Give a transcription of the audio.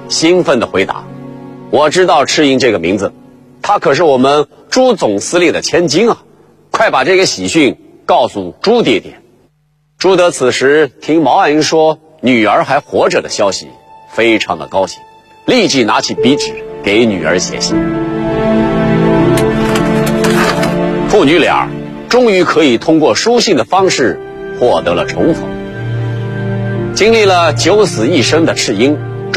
兴奋地回答：“我知道赤英这个名字，她可是我们朱总司令的千金啊！快把这个喜讯告诉朱爹爹。”朱德此时听毛岸英说女儿还活着的消息，非常的高兴，立即拿起笔纸给女儿写信。父女俩终于可以通过书信的方式获得了重逢。经历了九死一生的赤英，